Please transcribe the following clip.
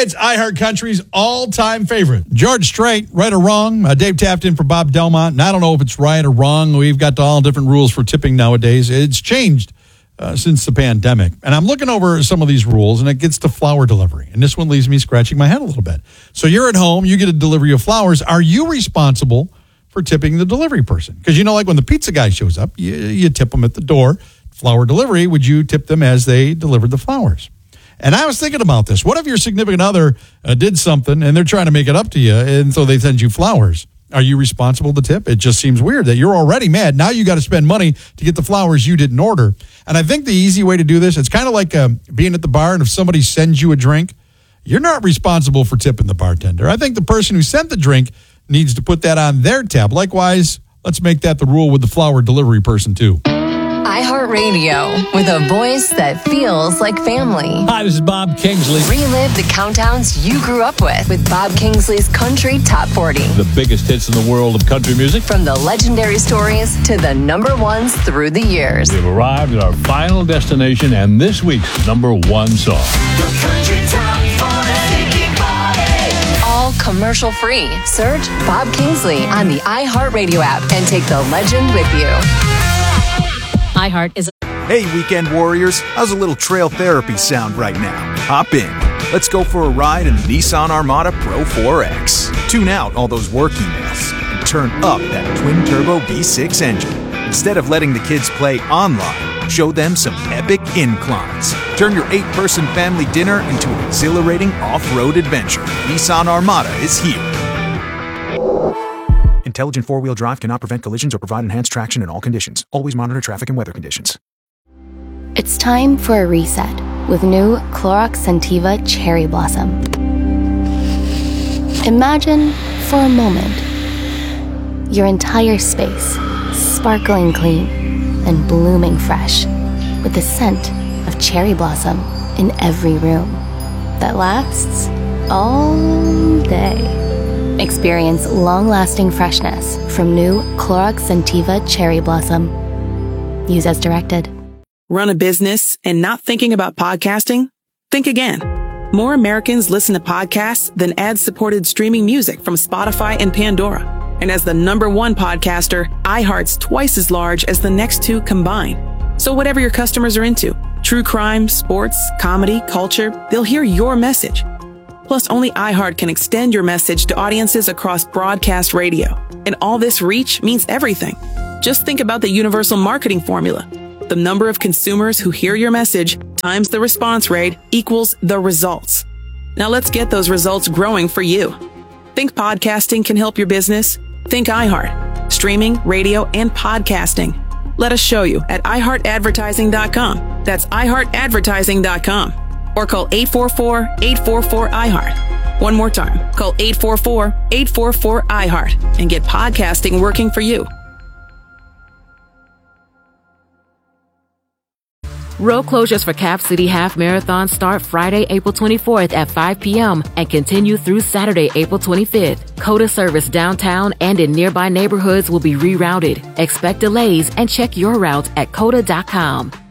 It's iHeart Country's all-time favorite. George Strait, right or wrong? Dave tapped in for Bob Delmont, and I don't know if it's right or wrong. We've got all different rules for tipping nowadays. It's changed since the pandemic. And I'm looking over some of these rules, and it gets to flower delivery. And this one leaves me scratching my head a little bit. So you're at home, you get a delivery of flowers. Are you responsible for tipping the delivery person? Because, like when the pizza guy shows up, you tip them at the door. Flower delivery, would you tip them as they delivered the flowers? And I was thinking about this. What if your significant other did something and they're trying to make it up to you, and so they send you flowers? Are you responsible to tip? It just seems weird that you're already mad. Now you got to spend money to get the flowers you didn't order. And I think the easy way to do this, it's kind of like being at the bar, and if somebody sends you a drink, you're not responsible for tipping the bartender. I think the person who sent the drink needs to put that on their tab. Likewise, let's make that the rule with the flower delivery person too. iHeartRadio, with a voice that feels like family. Hi, this is Bob Kingsley. Relive the countdowns you grew up with Bob Kingsley's Country Top 40. The biggest hits in the world of country music. From the legendary stories to the number ones through the years. We've arrived at our final destination and this week's number one song. The Country Top 40. All commercial free. Search Bob Kingsley on the iHeartRadio app and take the legend with you. iHeart is. Hey, weekend warriors, how's a little trail therapy sound right now? Hop in. Let's go for a ride in the Nissan Armada Pro 4X. Tune out all those work emails and turn up that twin-turbo V6 engine. Instead of letting the kids play online, show them some epic inclines. Turn your 8-person family dinner into an exhilarating off-road adventure. Nissan Armada is here. Intelligent four-wheel drive cannot prevent collisions or provide enhanced traction in all conditions. Always monitor traffic and weather conditions. It's time for a reset with new Clorox Scentiva Cherry Blossom. Imagine, for a moment, your entire space sparkling clean and blooming fresh with the scent of cherry blossom in every room that lasts all day. Experience long-lasting freshness from new Clorox Scentiva Cherry Blossom. Use as directed. Run a business and not thinking about podcasting? Think again. More Americans listen to podcasts than ad-supported streaming music from Spotify and Pandora. And as the number one podcaster, iHeart's twice as large as the next two combined. So whatever your customers are into, true crime, sports, comedy, culture, they'll hear your message. Plus, only iHeart can extend your message to audiences across broadcast radio. And all this reach means everything. Just think about the universal marketing formula. The number of consumers who hear your message times the response rate equals the results. Now let's get those results growing for you. Think podcasting can help your business? Think iHeart. Streaming, radio, and podcasting. Let us show you at iHeartAdvertising.com. That's iHeartAdvertising.com. Or call 844-844-iHeart. One more time, call 844-844-iHeart and get podcasting working for you. Road closures for Cap City Half Marathon start Friday, April 24th at 5 p.m. and continue through Saturday, April 25th. COTA service downtown and in nearby neighborhoods will be rerouted. Expect delays and check your route at COTA.com.